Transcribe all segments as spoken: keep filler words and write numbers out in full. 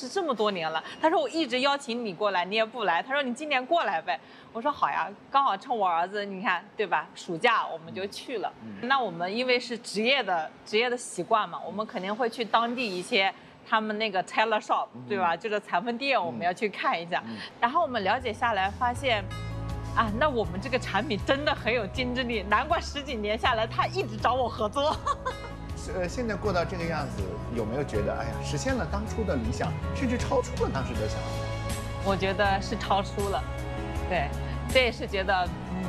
识这么多年了。他说我一直邀请你过来，你也不来。他说你今年过来呗。我说好呀，刚好趁我儿子，你看对吧？暑假我们就去了。嗯、那我们因为是职业的职业的习惯嘛，我们肯定会去当地一些他们那个 tailor shop， 对吧？就是裁缝店，我们要去看一下。然后我们了解下来发现。啊，那我们这个产品真的很有竞争力，难怪十几年下来他一直找我合作。 呃，现在过到这个样子，有没有觉得，哎呀，实现了当初的理想，甚至超出了当时的想法？ 我觉得是超出了，对，这也是觉得，嗯。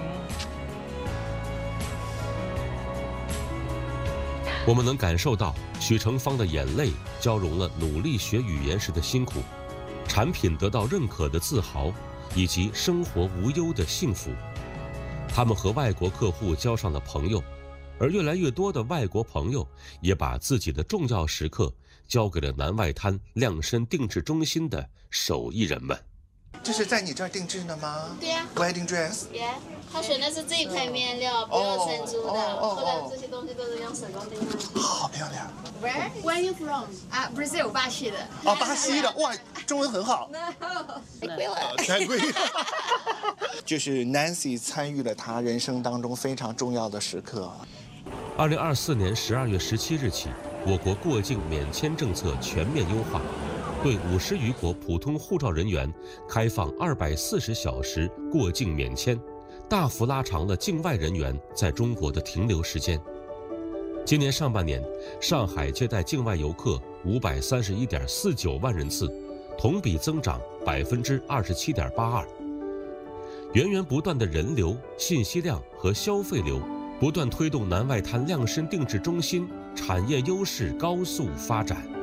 我们能感受到许成芳的眼泪交融了努力学语言时的辛苦，产品得到认可的自豪。以及生活无忧的幸福，他们和外国客户交上了朋友，而越来越多的外国朋友也把自己的重要时刻交给了南外滩量身定制中心的手艺人们。 这是在你这儿定制的吗？ 对呀、 啊、，wedding dress。 Yeah， 他选的是这一块面料，不用生珠的，后来这些东西都是用手工钉的。 好漂亮。 Where Where are you from？ 啊 ，Brazil， 巴西的。 哦，巴西的，哇，中文很好。 太贵了， 太贵了。就是 Nancy 参与了她人生当中非常重要的时刻。 二零二四年十二月十七日起，我国过境免签政策全面优化，对五十余国普通护照人员开放二百四十小时过境免签，大幅拉长了境外人员在中国的停留时间。今年上半年，上海接待境外游客五百三十一点四九万人次，同比增长百分之二十七点八二。源源不断的人流、信息量和消费流，不断推动南外滩量身定制中心产业优势高速发展。